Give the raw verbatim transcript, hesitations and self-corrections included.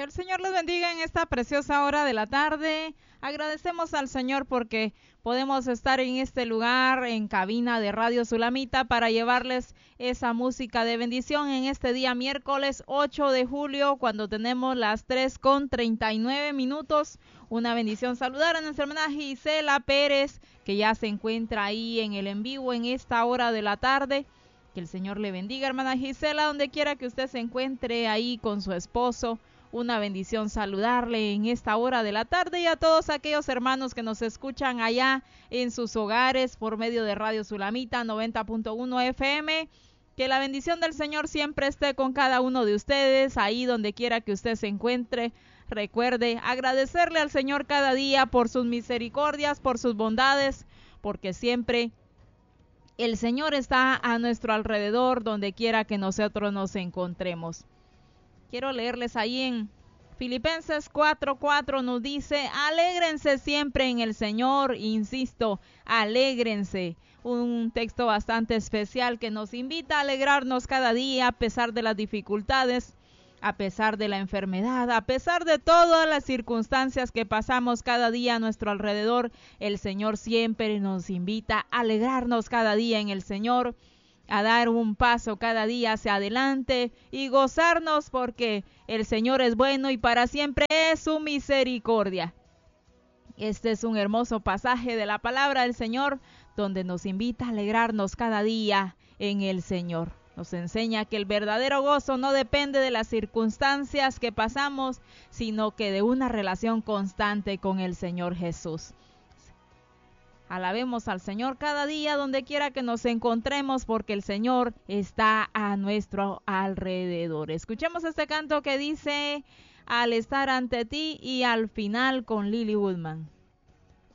el Señor les bendiga en esta preciosa hora de la tarde. Agradecemos al Señor porque podemos estar en este lugar, en cabina de Radio Sulamita, para llevarles esa música de bendición en este día miércoles ocho de julio, cuando tenemos las tres con treinta y nueve minutos. Una bendición saludar a nuestra hermana Gisela Pérez, que ya se encuentra ahí en el en vivo en esta hora de la tarde. Que el Señor le bendiga, hermana Gisela, donde quiera que usted se encuentre ahí con su esposo. Una bendición saludarle en esta hora de la tarde, y a todos aquellos hermanos que nos escuchan allá en sus hogares por medio de Radio Sulamita noventa punto uno F M. Que la bendición del Señor siempre esté con cada uno de ustedes, ahí donde quiera que usted se encuentre. Recuerde agradecerle al Señor cada día por sus misericordias, por sus bondades, porque siempre el Señor está a nuestro alrededor, donde quiera que nosotros nos encontremos. Quiero leerles ahí en Filipenses cuatro cuatro, nos dice: alégrense siempre en el Señor, insisto, alégrense. Un texto bastante especial que nos invita a alegrarnos cada día a pesar de las dificultades, a pesar de la enfermedad, a pesar de todas las circunstancias que pasamos cada día a nuestro alrededor. El Señor siempre nos invita a alegrarnos cada día en el Señor, a dar un paso cada día hacia adelante y gozarnos, porque el Señor es bueno y para siempre es su misericordia. Este es un hermoso pasaje de la palabra del Señor, donde nos invita a alegrarnos cada día en el Señor. Nos enseña que el verdadero gozo no depende de las circunstancias que pasamos, sino que de una relación constante con el Señor Jesús. Alabemos al Señor cada día donde quiera que nos encontremos, porque el Señor está a nuestro alrededor. Escuchemos este canto que dice: al estar ante ti, y al final con Lily Woodman.